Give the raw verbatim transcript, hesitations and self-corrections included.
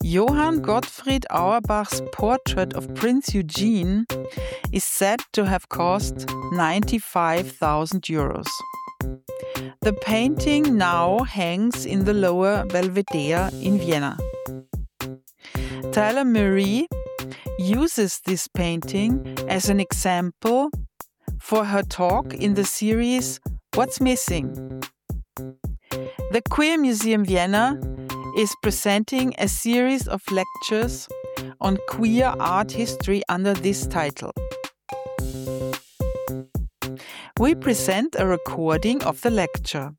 Johann Gottfried Auerbach's portrait of Prince Eugene is said to have cost ninety-five thousand euros. The painting now hangs in the Lower Belvedere in Vienna. Tyler Marie uses this painting as an example for her talk in the series What's Missing? The Queer Museum Vienna is presenting a series of lectures on queer art history under this title. We present a recording of the lecture.